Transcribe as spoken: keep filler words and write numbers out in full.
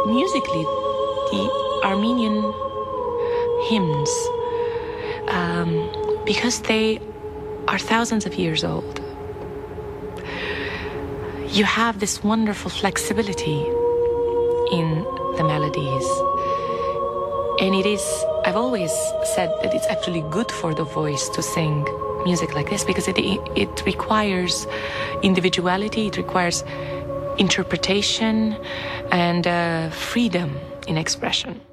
musically, the Armenian hymns, um, because they are thousands of years old, you have this wonderful flexibility in the melodies. And it is, I've always said that it's actually good for the voice to sing music like this, because it, it requires individuality, it requires interpretation and uh, freedom in expression.